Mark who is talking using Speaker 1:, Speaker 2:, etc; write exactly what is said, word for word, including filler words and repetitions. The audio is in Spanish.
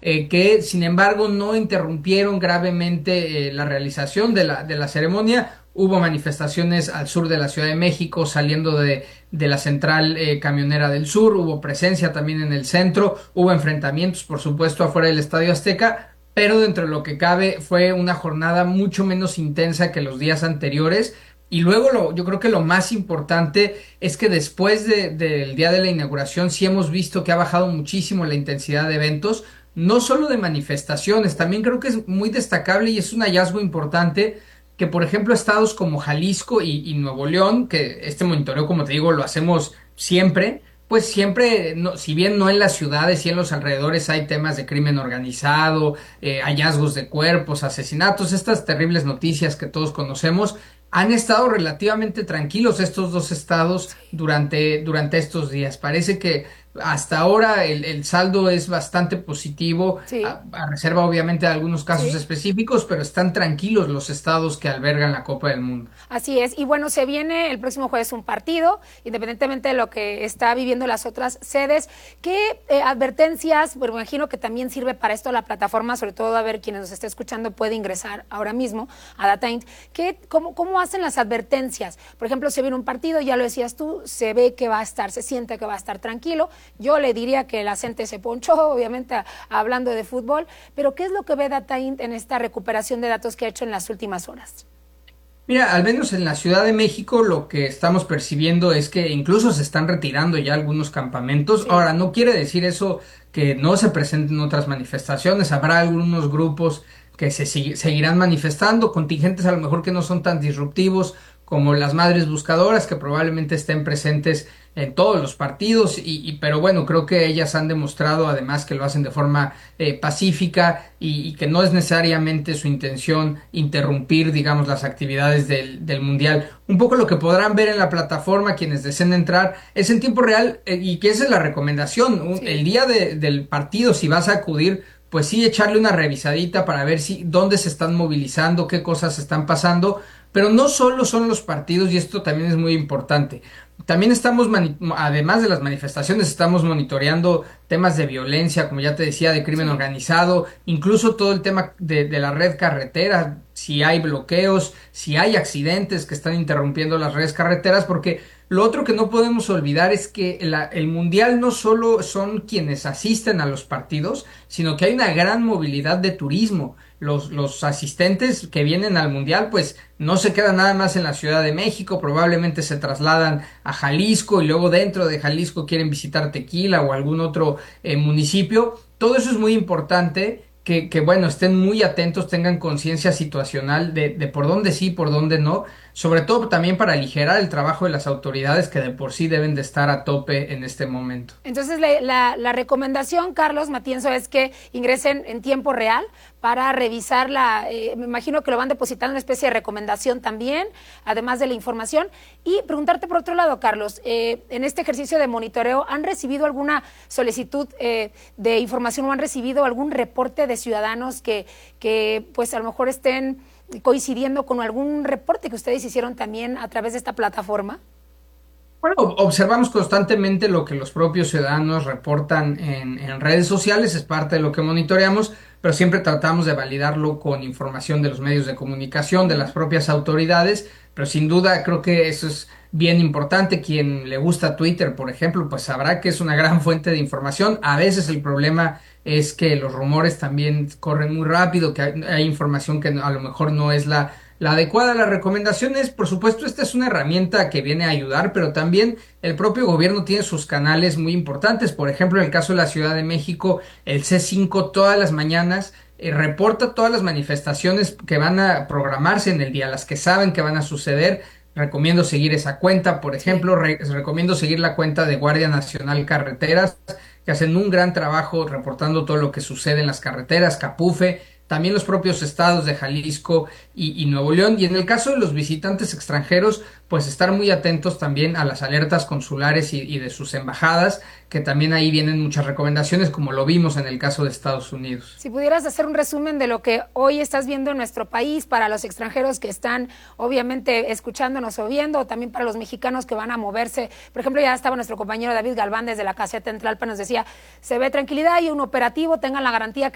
Speaker 1: eh, que sin embargo no interrumpieron gravemente eh, la realización de la, de la ceremonia. Hubo manifestaciones al sur de la Ciudad de México, saliendo de, de la central eh, camionera del sur, hubo presencia también en el centro, hubo enfrentamientos, por supuesto, afuera del Estadio Azteca, pero dentro de lo que cabe fue una jornada mucho menos intensa que los días anteriores. Y luego lo, yo creo que lo más importante es que después de- del día de la inauguración sí hemos visto que ha bajado muchísimo la intensidad de eventos, no solo de manifestaciones, también creo que es muy destacable y es un hallazgo importante que, por ejemplo, estados como Jalisco y, y Nuevo León, que este monitoreo, como te digo, lo hacemos siempre, pues siempre, no, si bien no en las ciudades y en los alrededores hay temas de crimen organizado, eh, hallazgos de cuerpos, asesinatos, estas terribles noticias que todos conocemos, han estado relativamente tranquilos estos dos estados durante, durante estos días. Parece que hasta ahora el, el saldo es bastante positivo,
Speaker 2: Sí.
Speaker 1: a, a reserva obviamente de algunos casos
Speaker 2: Sí.
Speaker 1: específicos, pero están tranquilos los estados que albergan la Copa del Mundo.
Speaker 2: Así es. Y bueno, se viene el próximo jueves un partido, independientemente de lo que está viviendo las otras sedes. ¿Qué eh, advertencias? Bueno, me imagino que también sirve para esto la plataforma, sobre todo a ver quienes nos esté escuchando puede ingresar ahora mismo a DataInt. ¿Qué, cómo, ¿Cómo hacen las advertencias? Por ejemplo, se viene un partido, ya lo decías tú, se ve que va a estar, se siente que va a estar tranquilo. Yo le diría que la gente se ponchó, obviamente, a, hablando de fútbol, pero ¿qué es lo que ve DataInt en esta recuperación de datos que ha hecho en las últimas horas?
Speaker 1: Mira, al menos en la Ciudad de México lo que estamos percibiendo es que incluso se están retirando ya algunos campamentos.
Speaker 2: Sí.
Speaker 1: Ahora, no quiere decir eso que no se presenten otras manifestaciones. Habrá algunos grupos que se sig- seguirán manifestando, contingentes a lo mejor que no son tan disruptivos como las madres buscadoras, que probablemente estén presentes en todos los partidos, y, y- pero bueno, creo que ellas han demostrado además que lo hacen de forma eh, pacífica y, y que no es necesariamente su intención interrumpir, digamos, las actividades del, del Mundial. Un poco lo que podrán ver en la plataforma quienes deseen entrar es en tiempo real, eh, y que esa es la recomendación. Un- el
Speaker 2: Sí.
Speaker 1: día de- del partido, si vas a acudir, pues sí, echarle una revisadita para ver si dónde se están movilizando, qué cosas están pasando, pero no solo son los partidos, y esto también es muy importante. También estamos, mani- además de las manifestaciones, estamos monitoreando temas de violencia, como ya te decía, de crimen
Speaker 2: Sí.
Speaker 1: organizado, incluso todo el tema de, de la red carretera, si hay bloqueos, si hay accidentes que están interrumpiendo las redes carreteras, porque lo otro que no podemos olvidar es que la- el mundial no solo son quienes asisten a los partidos, sino que hay una gran movilidad de turismo. Los, los asistentes que vienen al mundial, pues no se quedan nada más en la Ciudad de México, probablemente se trasladan a Jalisco y luego dentro de Jalisco quieren visitar Tequila o algún otro eh, municipio. Todo eso es muy importante. Que, que bueno, estén muy atentos, tengan conciencia situacional de, de por dónde sí, por dónde no, sobre todo también para aligerar el trabajo de las autoridades que de por sí deben de estar a tope en este momento.
Speaker 2: Entonces, la, la, la recomendación, Carlos Matienzo, es que ingresen en tiempo real para revisar la, eh, me imagino que lo van depositando una especie de recomendación también, además de la información. Y preguntarte por otro lado, Carlos, eh, en este ejercicio de monitoreo, ¿han recibido alguna solicitud eh, de información o han recibido algún reporte de ciudadanos que, que pues a lo mejor estén coincidiendo con algún reporte que ustedes hicieron también a través de esta plataforma?
Speaker 1: Bueno, ob- observamos constantemente lo que los propios ciudadanos reportan en, en redes sociales, es parte de lo que monitoreamos, pero siempre tratamos de validarlo con información de los medios de comunicación, de las propias autoridades, pero sin duda creo que eso es bien importante. Quien le gusta Twitter, por ejemplo, pues sabrá que es una gran fuente de información. A veces el problema es que los rumores también corren muy rápido, que hay, hay información que a lo mejor no es la la adecuada. Las recomendaciones, por supuesto, esta es una herramienta que viene a ayudar, pero también el propio gobierno tiene sus canales muy importantes. Por ejemplo, en el caso de la Ciudad de México, el C cinco todas las mañanas eh, reporta todas las manifestaciones que van a programarse en el día, las que saben que van a suceder. Recomiendo seguir esa cuenta, por
Speaker 2: Sí.
Speaker 1: ejemplo, re- recomiendo seguir la cuenta de Guardia Nacional Carreteras, que hacen un gran trabajo reportando todo lo que sucede en las carreteras, Capufe, también los propios estados de Jalisco y, y Nuevo León. Y en el caso de los visitantes extranjeros, pues estar muy atentos también a las alertas consulares y, y de sus embajadas, que también ahí vienen muchas recomendaciones, como lo vimos en el caso de Estados Unidos.
Speaker 2: Si pudieras hacer un resumen de lo que hoy estás viendo en nuestro país para los extranjeros que están obviamente escuchándonos o viendo, o también para los mexicanos que van a moverse. Por ejemplo, ya estaba nuestro compañero David Galván desde la caseta en Tlalpan, nos decía, se ve tranquilidad y un operativo, tengan la garantía que